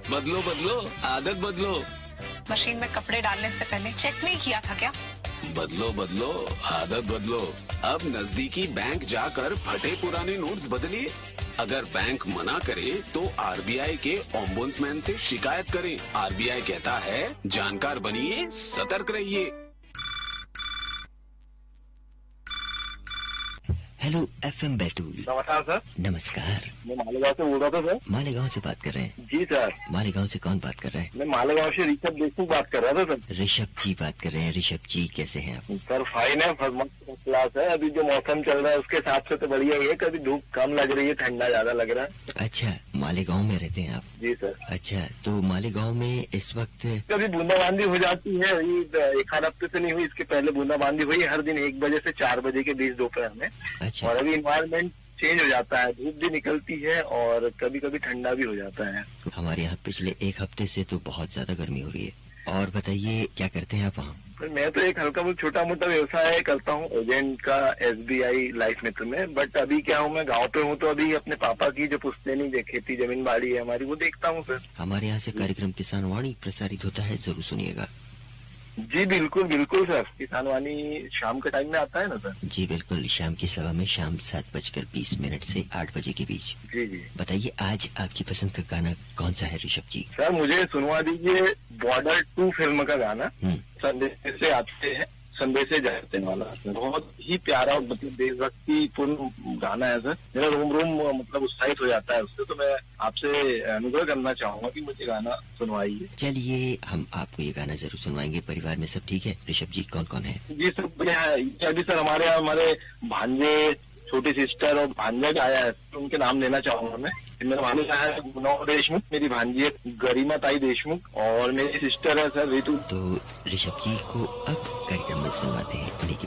बदलो बदलो, आदत बदलो। मशीन में कपड़े डालने से पहले चेक नहीं किया था क्या? बदलो बदलो, आदत बदलो। अब नजदीकी बैंक जाकर फटे पुराने नोट्स बदलिए। अगर बैंक मना करे तो आरबीआई के ओम्बुड्समैन से शिकायत करें। आरबीआई कहता है, जानकार बनिए, सतर्क रहिए। Hello FM Betul. नमस्कार सर। नमस्कार। मैं मालेगांव से बोल रहा था सर। मालेगांव से बात कर रहे हैं? जी सर। मालेगांव से कौन बात कर रहा है? मैं मालेगांव से ऋषभ देशमुख बात कर रहा था सर। ऋषभ जी बात कर रहे हैं। ऋषभ जी कैसे हैं आप? सर फाइन है, फर्स्ट क्लास है। अभी जो मौसम चल रहा है उसके हिसाब से तो बढ़िया ही है। कभी धूप कम लग रही है, ठंडा ज्यादा लग रहा है। अच्छा, मालेगांव में रहते हैं आप? जी सर। अच्छा, तो मालेगांव में इस वक्त कभी बूंदाबांदी हो जाती है, एक आध हफ्ते से नहीं हुई, इसके पहले बूंदाबांदी हुई हर दिन 1 बजे से 4 बजे के बीच दोपहर में। अच्छा। और अभी इन्वायरमेंट चेंज हो जाता है, धूप भी निकलती है और कभी कभी ठंडा भी हो जाता है। हमारे यहाँ पिछले 1 हफ्ते से तो बहुत ज्यादा गर्मी हो रही है। और बताइए क्या करते हैं आप वहाँ? मैं तो एक हल्का बहुत छोटा मोटा व्यवसाय करता हूँ एजेंट का, एसबीआई लाइफ मित्र में। बट अभी क्या हूँ, मैं गांव पे हूँ तो अभी अपने पापा की जो पुश्तैनी खेती जमीन बाड़ी है हमारी, वो देखता हूँ सर। हमारे यहाँ से कार्यक्रम किसान वाणी प्रसारित होता है, जरूर सुनिएगा। जी बिल्कुल बिल्कुल सर। किसान वाणी शाम के टाइम में आता है ना सर? जी बिल्कुल, शाम की सभा में शाम 7:20 से 8 बजे के बीच। जी जी। बताइए आज आपकी पसंद का गाना कौन सा है ऋषभ जी? सर मुझे सुनवा दीजिए बॉर्डर 2 फिल्म का गाना, संदेश से आपसे है, संदेश से जाते वाला। बहुत ही प्यारा और मतलब देशभक्ति पूर्ण गाना है सर। मेरा रोम रोम मतलब उत्साहित हो जाता है उससे। तो मैं आपसे अनुग्रह करना चाहूंगा कि मुझे गाना सुनवाइए। चलिए, हम आपको ये गाना जरूर सुनवाएंगे। परिवार में सब ठीक है? ऋषभ जी कौन कौन है? जी सर बढ़िया है। अभी सर हमारे भांजे, छोटी सिस्टर और भांजा आया है, तो उनके नाम लेना चाहूंगा मैं। मेरा भांजा है गुनाह देशमुख, मेरी भांजी है गरिमा ताई देशमुख और मेरी सिस्टर है सर ऋतु। तो ऋषभ जी को अब कार्यक्रम में सुनवाते हैं। उन्हीं की